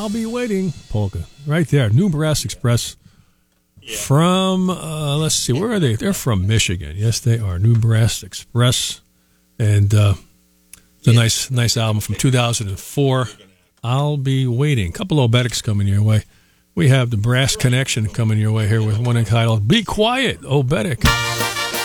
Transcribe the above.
I'll Be Waiting polka. Right there. New Brass Express from, let's see, where are they? They're from Michigan. Yes, they are. New Brass Express. And it's a nice album from 2004. I'll Be Waiting. A couple of Obetics coming your way. We have the Brass Connection coming your way here with one entitled Be Quiet, Obetic.